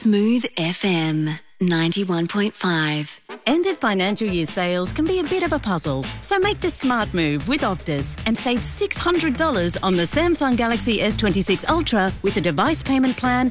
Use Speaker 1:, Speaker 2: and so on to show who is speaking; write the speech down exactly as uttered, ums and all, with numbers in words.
Speaker 1: Smooth F M ninety-one point five.
Speaker 2: End of financial year sales can be a bit of a puzzle, so make the smart move with Optus and save six hundred dollars on the Samsung Galaxy S twenty-six Ultra with a device payment plan